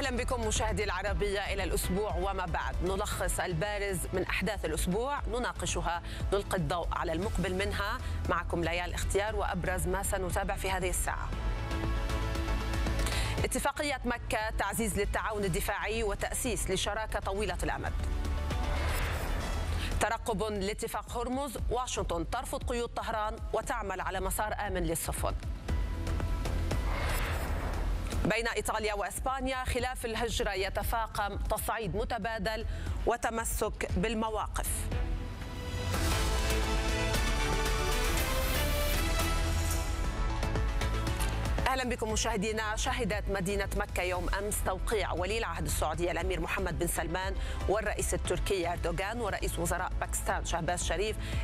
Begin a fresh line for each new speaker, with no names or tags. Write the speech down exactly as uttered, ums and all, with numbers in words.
أهلا بكم مشاهدي العربية إلى الأسبوع وما بعد، نلخص البارز من أحداث الأسبوع، نناقشها، نلقي الضوء على المقبل منها. معكم ليال اختيار وأبرز ما سنتابع في هذه الساعة. اتفاقية مكة، تعزيز للتعاون الدفاعي وتأسيس لشراكة طويلة الأمد. ترقب لاتفاق هرمز، واشنطن ترفض قيود طهران وتعمل على مسار آمن للسفن. بين إيطاليا وإسبانيا خلاف الهجرة يتفاقم، تصعيد متبادل وتمسك بالمواقف. أهلا بكم مشاهدينا. شهدت مدينة مكة يوم أمس توقيع ولي العهد السعودي الأمير محمد بن سلمان والرئيس التركي أردوغان ورئيس وزراء باكستان شهباز شريف